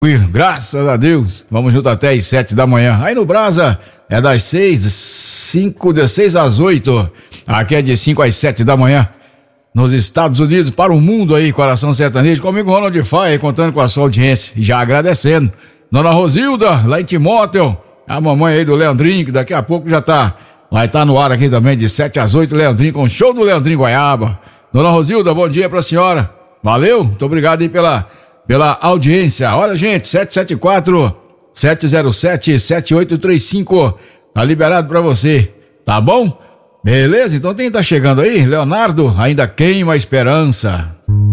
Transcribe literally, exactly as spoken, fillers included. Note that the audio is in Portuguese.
Tranquilo, graças a Deus. Vamos junto até às sete da manhã. Aí no Brasa é das seis, cinco, de seis às oito. Aqui é de cinco às sete da manhã. Nos Estados Unidos, para o mundo aí, Coração Sertanejo. Comigo, Ronald Faia, contando com a sua audiência. E já agradecendo. Dona Rosilda, lá em Timóteo. A mamãe aí do Leandrinho, que daqui a pouco já tá. Vai estar tá no ar aqui também, de sete às oito, Leandrinho, com o show do Leandrinho Goiaba. Dona Rosilda, bom dia pra senhora. Valeu, muito obrigado aí pela. Pela audiência. Olha, gente, sete sete quatro, sete zero sete, sete oito três cinco. Tá liberado pra você. Tá bom? Beleza? Então quem tá chegando aí? Leonardo, ainda queima a esperança.